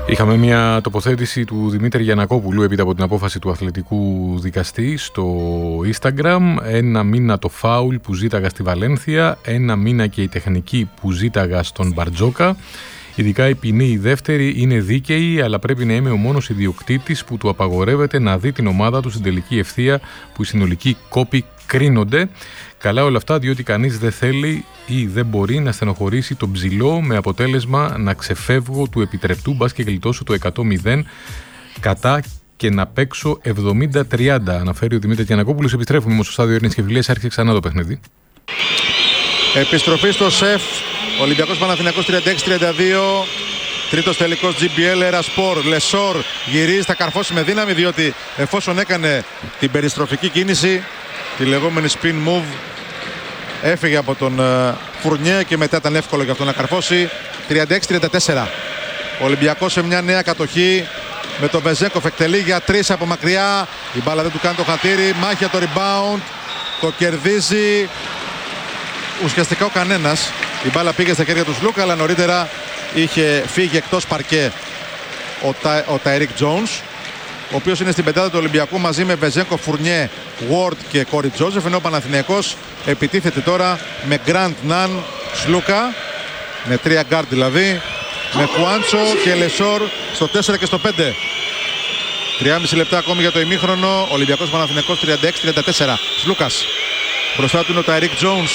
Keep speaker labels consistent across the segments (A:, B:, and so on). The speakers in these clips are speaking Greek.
A: Είχαμε μια τοποθέτηση του Δημήτρη Γιαννακόπουλου έπειτα από την απόφαση του αθλητικού δικαστή στο Instagram. 1 μήνα το φάουλ που ζήταγα στη Βαλένθια, 1 μήνα και η τεχνική που ζήταγα στον Μπαρτζόκα. Ειδικά η ποινή η δεύτερη είναι δίκαιη, αλλά πρέπει να είμαι ο μόνος ιδιοκτήτης που του απαγορεύεται να δει την ομάδα του στην τελική ευθεία που οι συνολικοί κόποι κρίνονται. Καλά όλα αυτά, διότι κανείς δεν θέλει ή δεν μπορεί να στενοχωρήσει τον ψηλό με αποτέλεσμα να ξεφεύγω του επιτρεπτού, μπας και γλιτώσω το 100-0 κατά και να παίξω 70-30. Αναφέρει ο Δημήτρης Γιαννακόπουλος. Επιστρέφουμε όμως στο στάδιο Ειρήνης και Φιλίας, άρχισε ξανά το παιχνίδι.
B: Επιστροφή στο ΣΕΦ, Ολυμπιακός Παναθηναϊκός 36-32. Τρίτος τελικός GBL Ερασπορ. Λεσόρ γυρίζει, θα καρφώσει με δύναμη, διότι εφόσον έκανε την περιστροφική κίνηση, τη λεγόμενη spin move, έφυγε από τον Φουρνιέ και μετά ήταν εύκολο για αυτό να καρφώσει. 36-34. Ο Ολυμπιακός σε μια νέα κατοχή με τον Βεζέκοφ, εκτελεί για 3 από μακριά. Η μπάλα δεν του κάνει το χατήρι. Μάχη για το rebound. Το κερδίζει ουσιαστικά ο κανένας. Η μπάλα πήγε στα χέρια του Σλούκα, αλλά νωρίτερα είχε φύγει εκτός παρκέ ο Ταϊρίκ Τζόουνς, ο οποίος είναι στην πεντάδα του Ολυμπιακού μαζί με Βεζέγκο, Φουρνιέ, Ward και Κόρι Τζόζεφ, ενώ ο Παναθηναϊκός επιτίθεται τώρα με Γκραντ, Ναν, Σλούκα, με 3 γκάρντ δηλαδή, με Χουάντσο και Λεσόρ στο 4 και στο 5. 3,5 λεπτά ακόμη για το ημίχρονο. Ολυμπιακός Παναθηναϊκός 36-34. Σλούκας. Μπροστά του είναι ο Ταϊρίκ Τζόουνς.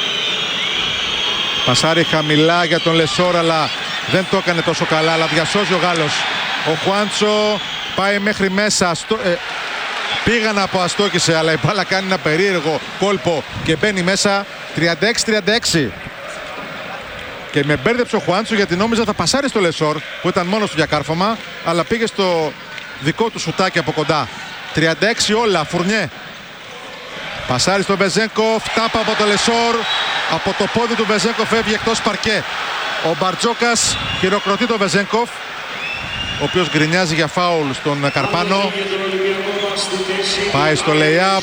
B: Πασάρει χαμηλά για τον Λεσόρ, αλλά δεν το έκανε τόσο καλά, αλλά διασώζει ο Γάλλος. Ο Χουάντσο πάει μέχρι μέσα. Πήγαν από αστόχησε, αλλά η μπάλα κάνει ένα περίεργο κόλπο και μπαίνει μέσα. 36-36. Και με μπέρδεψε ο Χουάντσο, γιατί νόμιζα θα πασάρει στο Λεσόρ που ήταν μόνος του για κάρφωμα, αλλά πήγε στο δικό του σουτάκι από κοντά. 36 όλα. Φουρνιέ. Πασάρει στο Βεζέγκοφ. Τάπα από το Λεσόρ. Από το πόδι του Βεζέγκοφ φεύγει εκτός παρκέ. Ο Μπαρτζόκας χειροκροτεί το Βεζέγκοφ, ο οποίος γκρινιάζει για φάουλ στον Καρπάνο. Πάει στο lay-up.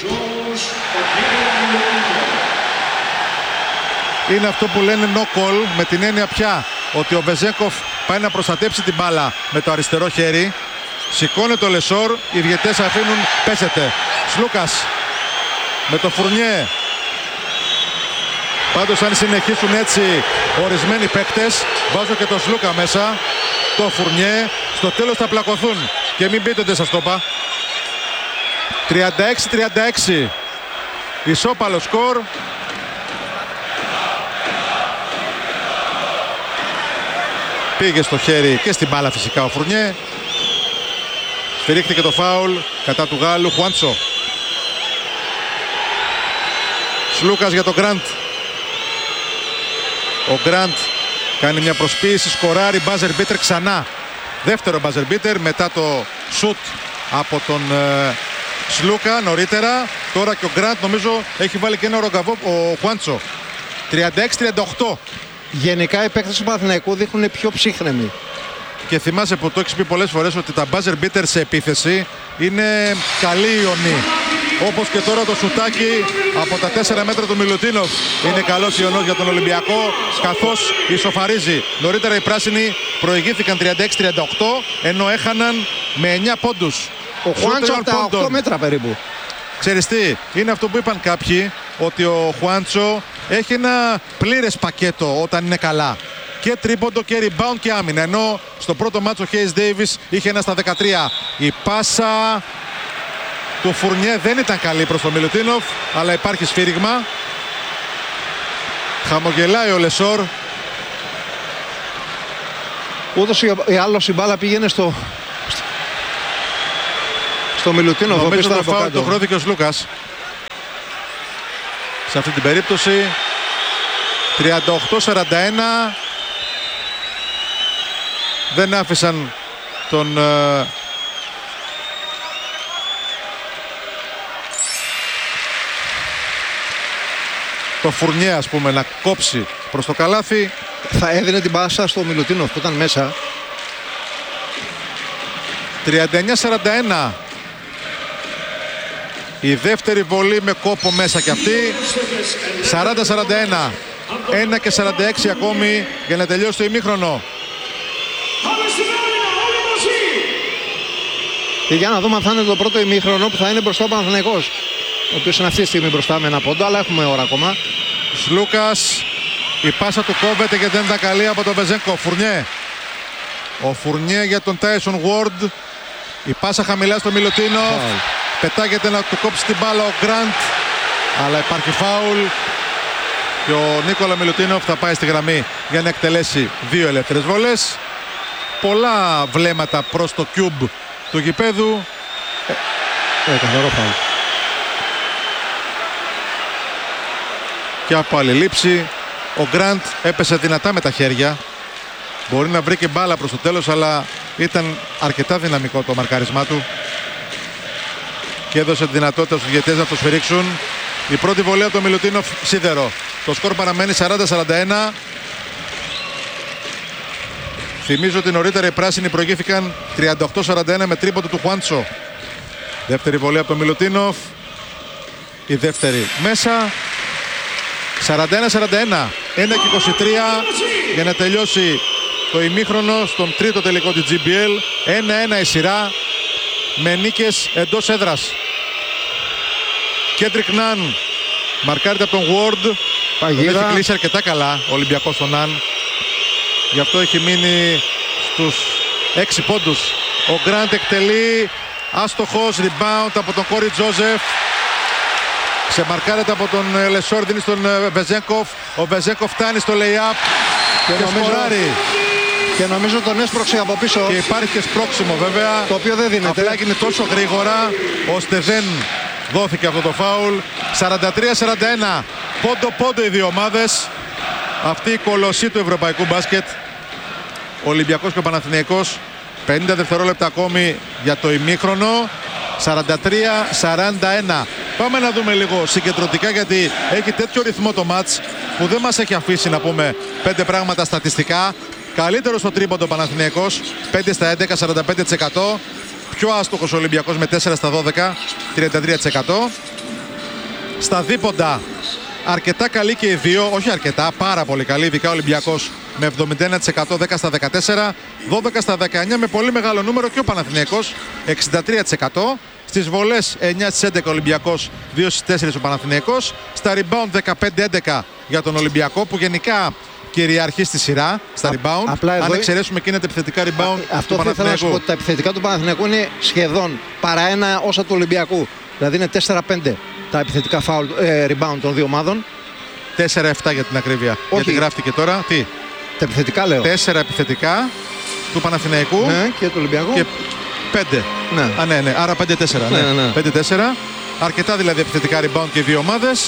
B: Είναι αυτό που λένε no call, με την έννοια πια ότι ο Βεζέγκοφ πάει να προστατέψει την μπάλα με το αριστερό χέρι. Σηκώνει το Λεσόρ, οι διαιτές αφήνουν, πέσετε. Σλούκας με το Φουρνιέ. Πάντως αν συνεχίσουν έτσι ορισμένοι παίκτες, βάζω και το Σλούκα μέσα, το Φουρνιέ, στο τέλος θα πλακωθούν. Και μην πείτε δεν σας το είπα. 36-36. Ισόπαλο σκορ. Πήγε στο χέρι και στην μπάλα φυσικά ο Φουρνιέ. Σφυρίχθηκε το φάουλ κατά του Γάλλου. Χουάντσο. Σλούκας για τον Γκραντ. Ο Γκραντ κάνει μια προσποίηση, σκοράρει, buzzer beater ξανά. Δεύτερο buzzer beater μετά το shoot από τον Σλούκα νωρίτερα. Τώρα και ο Γκραντ νομίζω έχει βάλει και ένα ρογκαβό ο Χουάντσο. 36-38.
C: Γενικά οι παίκτες του Παναθηναϊκού δείχνουν πιο ψύχρεμοι.
B: Και θυμάσαι που το έχεις πει πολλές φορές ότι τα buzzer beater σε επίθεση είναι καλή ιονή. Όπως και τώρα το σουτάκι από τα 4 μέτρα του Μιλουτίνοφ είναι καλός ιονός για τον Ολυμπιακό, καθώς ισοφαρίζει. Νωρίτερα οι πράσινοι προηγήθηκαν 36-38, ενώ έχαναν με 9 πόντους.
C: Ο Χουάντσο από τα 8 μέτρα περίπου.
B: Ξέρεις τι, είναι αυτό που είπαν κάποιοι, ότι ο Χουάντσο έχει ένα πλήρες πακέτο όταν είναι καλά. Και τρίποντο και rebound και άμυνα. Ενώ στο πρώτο μάτσο ο Hayes Davis είχε ένα στα 13. Η πάσα του Φουρνιέ δεν ήταν καλή προς τον Μιλουτίνοφ, αλλά υπάρχει σφύριγμα. Χαμογελάει ο Λεσόρ.
C: Ούτως ή άλλως η μπάλα πήγαινε στο Μιλουτίνοφ.
B: Νομίζω το φάουλ το χρώθηκε ο Σλούκας σε αυτή την περίπτωση. 38-41. Δεν άφησαν τον το Φουρνιέ, ας πούμε, να κόψει προς το καλάθι.
C: Θα έδινε την πάσα στο Μιλουτίνοφ που ήταν μέσα.
B: 39-41. Η δεύτερη βολή με κόπο μέσα κι αυτή. 40-41. 1 και 46 ακόμη για να τελειώσει το ημίχρονο.
C: Και για να δούμε αν θα είναι το πρώτο ημίχρονο που θα είναι μπροστά ο Παναθηναϊκός, ο οποίος είναι αυτή τη στιγμή μπροστά με 1 πόντο, αλλά έχουμε ώρα ακόμα.
B: Σλούκας, η πάσα του κόβεται και δεν ήταν καλή από τον Βεζένκοφ. Φουρνιέ. Ο Φουρνιέ για τον Τάισον Ward. Η πάσα χαμηλά στο Μιλουτίνοφ. Πετάγεται να του κόψει την μπάλα ο Γκραντ, αλλά υπάρχει φάουλ. Και ο Νίκολα Μιλουτίνοφ θα πάει στη γραμμή για να εκτελέσει 2 ελεύθερες βολές. Πολλά βλέμματα προς το κιούμπ του γηπέδου.
C: Καθαρό φάουλ.
B: Και από άλλη λήψη. Ο Γκραντ έπεσε δυνατά με τα χέρια. Μπορεί να βρει και μπάλα προς το τέλος, αλλά ήταν αρκετά δυναμικό το μαρκάρισμά του και έδωσε τη δυνατότητα στους διαιτητές να το σφυρίξουν. Η πρώτη βολή από τον Μιλουτίνοφ σίδερο. Το σκορ παραμένει 40-41. Θυμίζω ότι νωρίτερα οι πράσινοι προηγήθηκαν 38-41 με τρίποντο του Χουάντσο. Δεύτερη βολή από τον Μιλουτίνοφ. Η δεύτερη μέσα. 41-41. 1-23 για να τελειώσει το ημίχρονο στον τρίτο τελικό της GBL. 1-1 η σειρά με νίκες εντός έδρας. Κέντρικ Ναν μαρκάρεται από τον Ward. Έχει κλείσει αρκετά καλά ο Ολυμπιακός στον Ναν. Γι' αυτό έχει μείνει στους 6 πόντους. Ο Γκραντ εκτελεί. Άστοχος, rebound από τον Κόρι Τζόζεφ. Ξεμαρκάρεται από τον Λεσόρ, δίνει στον Βεζένκοφ. Ο Βεζένκοφ φτάνει στο lay-up και σκοράρει.
C: Και νομίζω τον έσπρωξε από πίσω.
B: Και υπάρχει και σπρώξιμο βέβαια.
C: Το οποίο δεν δίνεται.
B: Απλά έγινε τόσο γρήγορα ώστε δεν δόθηκε αυτό το φάουλ. 43-41. Πόντο-πόντο οι δύο ομάδες. Αυτή η κολοσσή του ευρωπαϊκού μπάσκετ. Ο Ολυμπιακός και ο Παναθηναϊκός. 50 δευτερόλεπτα ακόμη για το ημίχρονο. 43-41. Πάμε να δούμε λίγο συγκεντρωτικά, γιατί έχει τέτοιο ρυθμό το μάτς που δεν μας έχει αφήσει να πούμε 5 πράγματα στατιστικά. Καλύτερο στο τρίποντο Παναθηναϊκός, 5 στα 11, 45%. Πιο άστοχος ο Ολυμπιακός με 4 στα 12, 33%. Στα δίποντα αρκετά καλή και οι δύο, όχι αρκετά, πάρα πολύ καλή, ειδικά ο Ολυμπιακός με 71%, 10 στα 14, 12 στα 19 με πολύ μεγάλο νούμερο και ο Παναθηναϊκός 63%. Στις βολές 9 στις 11 ο Ολυμπιακός, 2 στις 4 ο Παναθηναϊκός. Στα rebound 15-11 για τον Ολυμπιακό που γενικά κυριαρχεί στη σειρά στα rebound. Αν εξαιρέσουμε εκείνα τα επιθετικά rebound
C: αυτό
B: του Παναθηναϊκού.
C: Θέλω να σου πω ότι τα επιθετικά του Παναθηναϊκού είναι σχεδόν παρά ένα όσα του Ολυμπιακού. Δηλαδή είναι 4-5 τα επιθετικά foul, rebound των δύο ομάδων.
B: 4-7 για την ακρίβεια.
C: Όχι.
B: Γιατί γράφτηκε τώρα. Τι?
C: Τα επιθετικά λέω.
B: 4 επιθετικά του Παναθηναϊκού.
C: Ναι, και του Ολυμπιακού.
B: Και 5.
C: Ναι.
B: Ναι. Άρα 5-4. Ναι. 5-4. Αρκετά δηλαδή επιθετικά rebound και οι δύο ομάδες.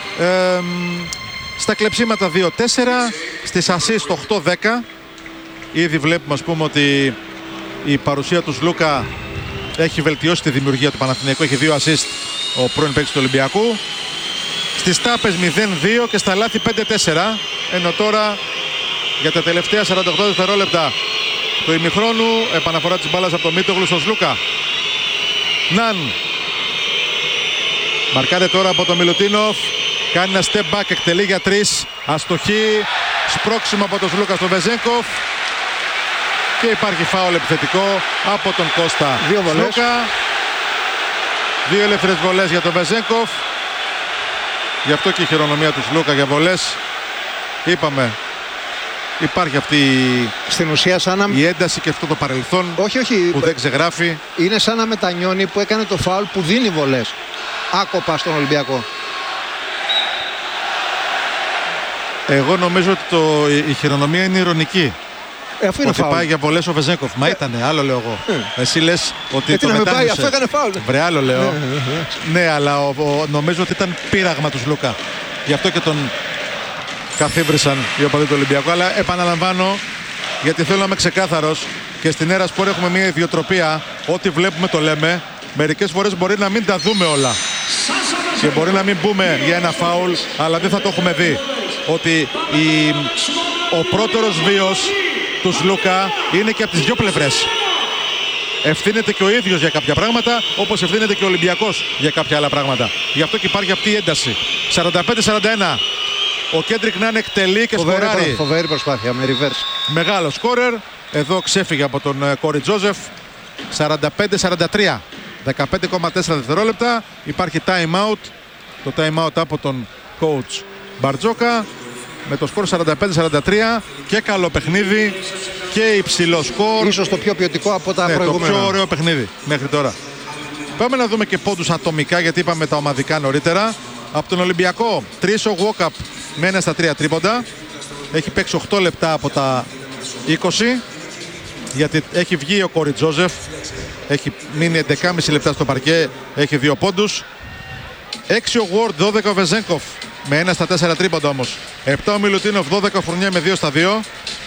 B: Στα κλεψίματα 2-4. Στις assist 8-10. Ήδη βλέπουμε, ας πούμε, ότι η παρουσία του Σλούκα έχει βελτιώσει τη δημιουργία του Παναθηναϊκού. Έχει 2 assist ο πρώην παίκτης του Ολυμπιακού. Στις τάπες 0-2 και στα λάθη 5-4. Ενώ τώρα για τα τελευταία 48 δευτερόλεπτα του ημιχρόνου επαναφορά της μπάλας από το Μίτογλου στον Σλούκα. Ναν. Μαρκάρε τώρα από τον Μιλουτίνοφ. Κάνει ένα step back, εκτελεί για 3. Αστοχή. Σπρώξιμο από τον Σλούκα στον Βεζένκοφ. Και υπάρχει φάουλ επιθετικό από τον Κώστα.
C: 2 βολές.
B: Σλούκα. 2 ελεύθερες βολές για τον Βεζένκοφ. Γι' αυτό και η χειρονομία του Σλούκα για βολές. Είπαμε, υπάρχει αυτή
C: στην ουσία σαν να...
B: η ένταση και αυτό το παρελθόν που δεν ξεγράφει.
C: Είναι σαν να μετανιώνει που έκανε το φάουλ που δίνει βολές άκοπα στον Ολυμπιακό.
B: Εγώ νομίζω ότι η χειρονομία είναι ηρωνική.
C: Αφού είναι
B: ότι
C: φάουλ.
B: Πάει για βολές ο Βεζένκοφ. Μα ήτανε, άλλο λέω εγώ. Εσύ λες ότι το μετάνιωσε.
C: Αυτό έκανε φάουλ.
B: Βρε, άλλο λέω. Ναι, αλλά νομίζω ότι ήταν πείραγμα του Σλούκα. Γι' αυτό και τον καθίβρισαν οι οπαδοί του Ολυμπιακού. Αλλά επαναλαμβάνω, γιατί θέλω να είμαι ξεκάθαρος, και στην Έρα Σπορ έχουμε μια ιδιοτροπία. Ό,τι βλέπουμε το λέμε. Μερικές φορές μπορεί να μην τα δούμε όλα. Και μπορεί να μην μπούμε για ένα φάουλ, αλλά δεν θα το έχουμε δει. Ότι ο πρώτερος βίος του Σλούκα είναι και από τις δύο πλευρές. Ευθύνεται και ο ίδιος για κάποια πράγματα, όπως ευθύνεται και ο Ολυμπιακός για κάποια άλλα πράγματα. Γι' αυτό και υπάρχει αυτή η ένταση. 45-41. Ο Κέντρικ Ναν εκτελεί και σκοράρει.
C: Φοβερή προσπάθεια με reverse.
B: Μεγάλο σκόρερ. Εδώ ξέφυγε από τον Κόρι Τζόζεφ. 45-43. 15,4 δευτερόλεπτα. Υπάρχει time out. Το time out από τον coach Μπαρτζόκα. Με το σκορ 45-43 και καλό παιχνίδι και υψηλό σκορ.
C: Ίσως το πιο ποιοτικό από τα προηγούμενα.
B: Το πιο ωραίο παιχνίδι μέχρι τώρα. Πάμε να δούμε και πόντους ατομικά, γιατί είπαμε τα ομαδικά νωρίτερα. Από τον Ολυμπιακό, 3 ο Walkup με 1 στα 3 τρίποντα. Έχει παίξει 8 λεπτά από τα 20. Γιατί έχει βγει ο Κόρι Τζόζεφ. Έχει μείνει 11,5 λεπτά στο παρκέ. Έχει 2 πόντους. 6 ο Ward, 12 ο Βεζένκοφ με 1 στα 4 τρίποντα όμως. 7 ο Μιλουτίνοφ, 12 ο Φουρνιέ με 2 στα 2.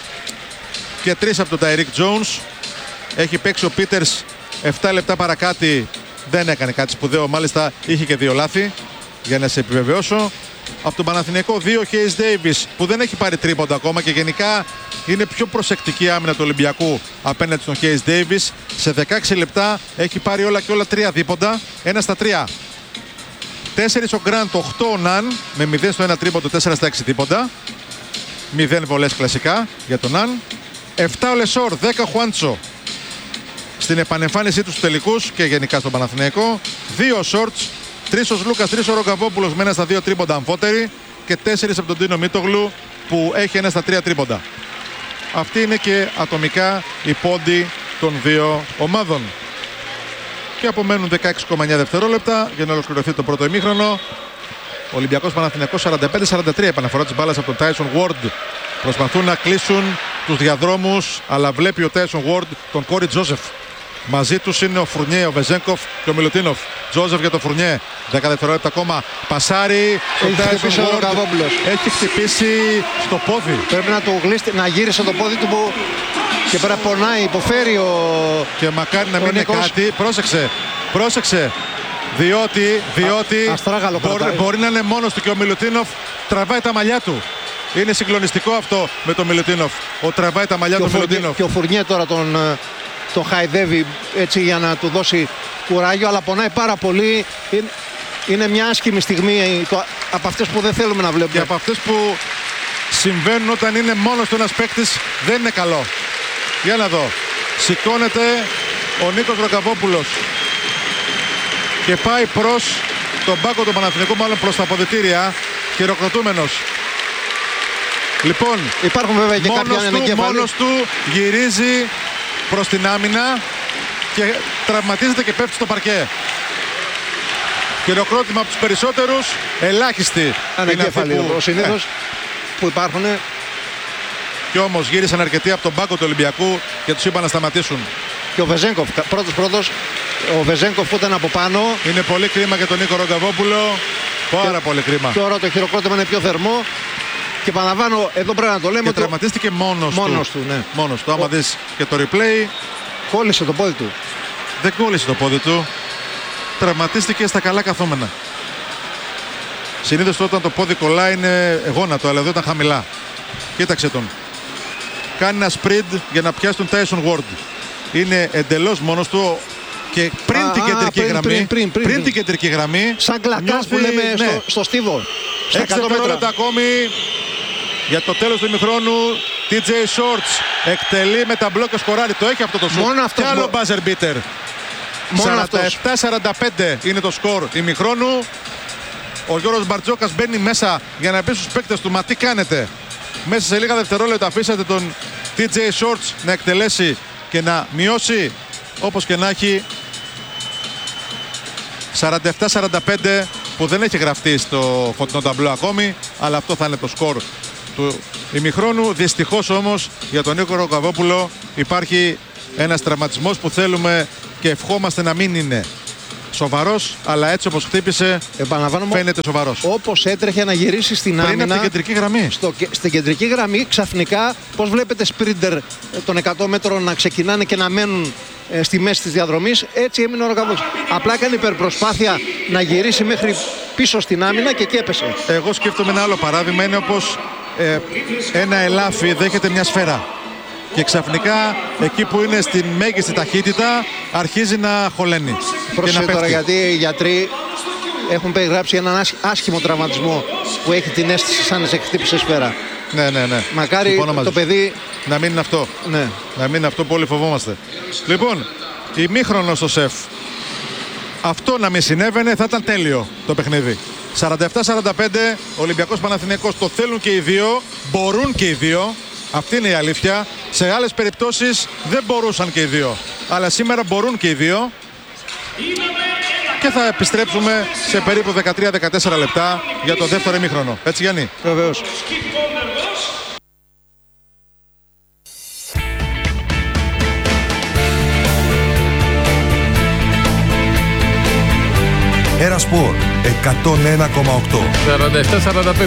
B: Και 3 από τον Ταϊρίκ Τζόουνς. Έχει παίξει ο Πίτερς 7 λεπτά παρακάτι. Δεν έκανε κάτι σπουδαίο, μάλιστα είχε και 2 λάθη. Για να σε επιβεβαιώσω. Από τον Παναθηναϊκό 2 ο Χέις Ντέιβις, που δεν έχει πάρει τρίποντα ακόμα και γενικά είναι πιο προσεκτική άμυνα του Ολυμπιακού απέναντι στον Χέις Ντέιβις. Σε 16 λεπτά έχει πάρει όλα και όλα 3 δίποντα, 1 στα 3. 4 ο Γκραντ, 8 ο Ναν με 0 στο 1 τρίποντο, 4 στα 6 δίποντα. 0 βολές κλασικά για τον Ναν. 7 ο Λεσόρ, 10 ο Χουάντσο στην επανεμφάνισή του στους τελικούς και γενικά στον Παναθηναϊκό. 2 ο Σόρτς, 3 ο Λούκας, 3 ο Ρογκαβόπουλος με 1 στα 2 τρίποντα αμφότεροι και 4 από τον Τίνο Μίτογλου που έχει 1 στα 3 τρίποντα. Αυτή είναι και ατομικά οι πόντοι των δύο ομάδων. Και απομένουν 16,9 δευτερόλεπτα για να ολοκληρωθεί το πρώτο ημίχρονο. Ολυμπιακός Παναθηναϊκός 45-43, επαναφορά της μπάλας από τον Τάισον Ward. Προσπαθούν να κλείσουν τους διαδρόμους, αλλά βλέπει ο Τάισον Ward τον Κόρι Τζόζεφ. Μαζί τους είναι ο Φουρνιέ, ο Βεζένκοφ και ο Μιλουτίνοφ. Τζόζεφ για τον Φουρνιέ. 10 δευτερόλεπτα ακόμα. Πασάρι. Έχει χτυπήσει στο πόδι.
C: Πρέπει να το γλίστη, να γύρισε το πόδι του που και πέρα πονάει, υποφέρει ο.
B: Και μακάρι να μην είναι κάτι. Πρόσεξε. Διότι μπορεί να είναι μόνος του και ο Μιλουτίνοφ τραβάει τα μαλλιά του. Είναι συγκλονιστικό αυτό με τον Μιλουτίνοφ. Τραβάει τα μαλλιά του Μιλουτίνοφ.
C: Και ο Φουρνιέ τώρα τον χαϊδεύει έτσι για να του δώσει κουράγιο, αλλά πονάει πάρα πολύ. Είναι μια άσχημη στιγμή από αυτές που δεν θέλουμε να βλέπουμε.
B: Και από αυτές που συμβαίνουν όταν είναι μόνος του ένας παίκτης, δεν είναι καλό. Για να δω. Σηκώνεται ο Νίκος Ρογκαβόπουλος και πάει προς τον πάγκο του Παναθηναϊκού, μάλλον προς τα αποδυτήρια, χειροκροτούμενος. Λοιπόν,
C: υπάρχουν βέβαια και κάποια ανεκέφαλοι.
B: Μόνος του γυρίζει προς την άμυνα και τραυματίζεται και πέφτει στο παρκέ. Χειροκρότημα από τους περισσότερους, ελάχιστοι
C: ανεκέφαλοι συνήθως που υπάρχουν.
B: Και όμως γύρισαν αρκετοί από τον πάγκο του Ολυμπιακού και τους είπαν να σταματήσουν.
C: Και ο Βεζένκοφ, πρώτος, ο Βεζένκοφ που ήταν από πάνω.
B: Είναι πολύ κρίμα για τον Νίκο Ρογκαβόπουλο. Πάρα πολύ κρίμα.
C: Τώρα το χειροκρότημα είναι πιο θερμό. Και παραλαμβάνω, εδώ πρέπει να το λέμε.
B: Και τραυματίστηκε μόνος του.
C: Ναι.
B: Μόνος του. Άμα δεις και το replay.
C: Κόλλησε το πόδι του.
B: Δεν κόλλησε το πόδι του. Τραυματίστηκε στα καλά καθόμενα. Συνήθως όταν το πόδι κολλάει είναι γόνατο, αλλά εδώ ήταν χαμηλά. Κοίταξε τον. Κάνει ένα sprint για να πιάσει τον Tyson Ward. Είναι εντελώς μόνος του. Και πριν την κεντρική γραμμή. Πριν την κεντρική γραμμή.
C: Σαν κλακάς που λέμε στο στίβο.
B: 6 δευτερόλεπτα ακόμη για το τέλος του ημιχρόνου. TJ Shorts εκτελεί με τα μπλοκ και σκοράρει. Το έχει αυτό το σουτ. Και άλλο buzzer beater. 47-45 είναι το σκορ ημιχρόνου. Ο Γιώργος Μπαρτζόκας μπαίνει μέσα για να πει στους παίκτες του: μα τι κάνετε? Μέσα σε λίγα δευτερόλεπτα αφήσατε τον TJ Shorts να εκτελέσει και να μειώσει. Όπως και να έχει, 47-45 που δεν έχει γραφτεί στο φωτεινό ταμπλό ακόμη, αλλά αυτό θα είναι το σκορ του ημιχρόνου. Δυστυχώς όμως για τον Νίκο Ρογκαβόπουλο υπάρχει ένας τραυματισμός που θέλουμε και ευχόμαστε να μην είναι σοβαρός, αλλά έτσι όπως χτύπησε φαίνεται σοβαρός.
C: Όπως έτρεχε να γυρίσει στην άμυνα.
B: Πριν από την κεντρική γραμμή.
C: Στην κεντρική γραμμή ξαφνικά, πώς βλέπετε σπρίντερ των 100 μέτρων να ξεκινάνε και να μένουν στη μέση της διαδρομής, έτσι έμεινε ο Ρογκαβόπουλος. Απλά έκανε υπερπροσπάθεια να γυρίσει μέχρι πίσω στην άμυνα και εκεί έπεσε.
B: Εγώ σκέφτομαι ένα άλλο παράδειγμα, είναι όπως ένα ελάφι δέχεται μια σφαίρα. Και ξαφνικά εκεί που είναι στην μέγιστη ταχύτητα αρχίζει να χωλαίνει.
C: Πρόσεχε τώρα, γιατί οι γιατροί έχουν περιγράψει έναν άσχημο τραυματισμό που έχει την αίσθηση σαν να σε χτύπησε σφαίρα.
B: Ναι.
C: Μακάρι το παιδί
B: να μην είναι αυτό.
C: Ναι.
B: Να μην είναι αυτό που όλοι φοβόμαστε. Λοιπόν, ημίχρονο στο ΣΕΦ. Αυτό να μην συνέβαινε θα ήταν τέλειο το παιχνίδι. 47-45, Ολυμπιακός Παναθηναϊκός, το θέλουν και οι δύο, μπορούν και οι δύο. Αυτή είναι η αλήθεια. Σε άλλες περιπτώσεις δεν μπορούσαν και οι δύο. Αλλά σήμερα μπορούν και οι δύο. Και θα επιστρέψουμε σε περίπου 13-14 λεπτά για το δεύτερο ημίχρονο. Έτσι, Γιάννη?
C: Βεβαίως.
D: Ένα Σπορ 101,8.
A: 47-45.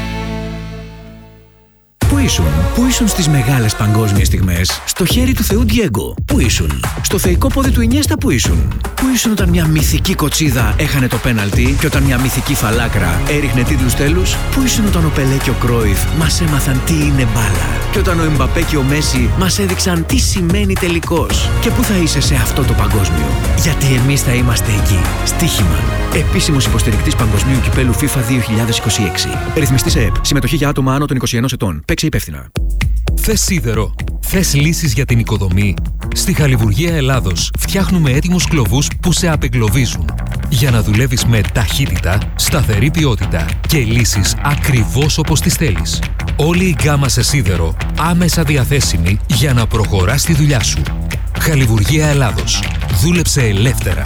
E: Πού ήσουν στις μεγάλες παγκόσμιες στιγμές? Στο χέρι του Θεού Ντιέγκο. Πού ήσουν? Στο θεϊκό πόδι του Ινιέστα. Πού ήσουν? Πού ήσουν όταν μια μυθική κοτσίδα έχανε το πέναλτι και όταν μια μυθική φαλάκρα έριχνε τίτλους τέλους? Πού ήσουν όταν ο Πελέ και ο Κρόιφ μας έμαθαν τι είναι μπάλα και όταν ο Εμπαπέ και ο Μέση μας έδειξαν τι σημαίνει τελικός? Και πού θα είσαι σε αυτό το παγκόσμιο? Γιατί εμείς θα είμαστε εκεί. Στοίχημα. Επίσημος υποστηρικτής Παγκοσμίου Κυπέλου FIFA 2026. Ρυθμιστής ΕΕΠ. Συμμετοχή για άτομα άνω των 21 ετών. Παίξε υπεύθυνα.
F: Θες σίδερο? Θες λύσεις για την οικοδομή? Στη Χαλιβουργία Ελλάδος φτιάχνουμε έτοιμους κλωβούς που σε απεγκλωβίζουν. Για να δουλεύεις με ταχύτητα, σταθερή ποιότητα και λύσεις ακριβώς όπως τις θέλεις. Όλη η γκάμα σε σίδερο άμεσα διαθέσιμη για να προχωράς τη δουλειά σου. Χαλιβουργία Ελλάδος. Δούλεψε ελεύθερα.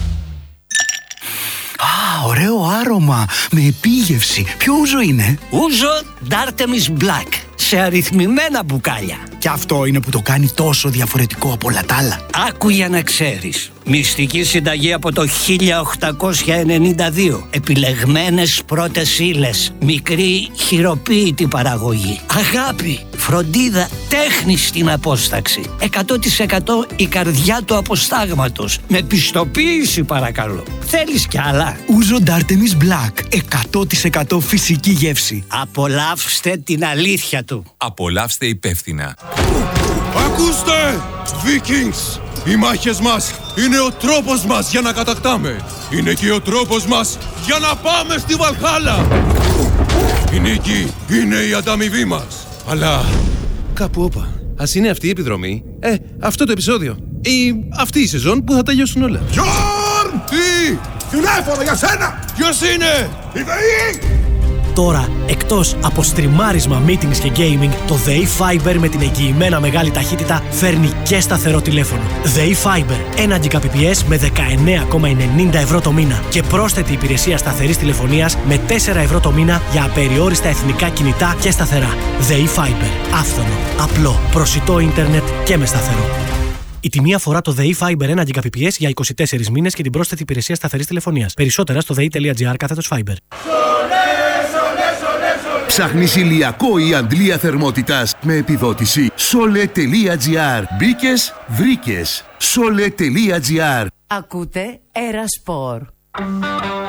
G: Ωραίο άρωμα, με επίγευση. Ποιο ούζο είναι?
H: Ούζο D'Artemis Black, σε αριθμημένα μπουκάλια.
G: Και αυτό είναι που το κάνει τόσο διαφορετικό από όλα τα άλλα.
H: Άκου για να ξέρεις. Μυστική συνταγή από το 1892. Επιλεγμένες πρώτες ύλες. Μικρή χειροποίητη παραγωγή. Αγάπη, φροντίδα, τέχνη στην απόσταξη. 100% η καρδιά του αποστάγματος. Με πιστοποίηση παρακαλώ. Θέλεις κι άλλα?
G: Ούζο D'Artemis Black. 100% φυσική γεύση.
H: Απολαύστε την αλήθεια του.
F: Απολαύστε υπεύθυνα.
I: Ακούστε! Vikings! Οι μάχες μας είναι ο τρόπος μας για να κατακτάμε. Είναι και ο τρόπος μας για να πάμε στη Βαλχάλα. Η νίκη είναι η ανταμοιβή μας. Αλλά...
J: κάπου όπα. Ας είναι αυτή η επιδρομή. Αυτό το επεισόδιο. Ή αυτή η σεζόν που θα τελειώσουν όλα.
I: Γιόρν! Τι! Τηλέφωνο για σένα! Ποιος είναι? Η ΔΕΗ!
K: Τώρα, εκτός από στριμάρισμα, meetings και gaming, το ΔΕΗ Fiber με την εγγυημένα μεγάλη ταχύτητα φέρνει και σταθερό τηλέφωνο. ΔΕΗ Fiber, 1 Gbps με 19,90 ευρώ το μήνα και πρόσθετη υπηρεσία σταθερής τηλεφωνίας με 4 ευρώ το μήνα για απεριόριστα εθνικά κινητά και σταθερά. ΔΕΗ Fiber, άφθονο, απλό, προσιτό ίντερνετ και με σταθερό. Η τιμή αφορά το ΔΕΗ Fiber 1 Gbps για 24 μήνες και την πρόσθετη υπηρεσία σταθερής τηλεφωνίας. Περισσότερα στο dei.gr/Fiber.
D: Ψάχνεις ηλιακό ή αντλία θερμότητας με επιδότηση? Sole.gr. Μπήκες, βρήκες. Sole.gr.
L: Ακούτε Era Sport.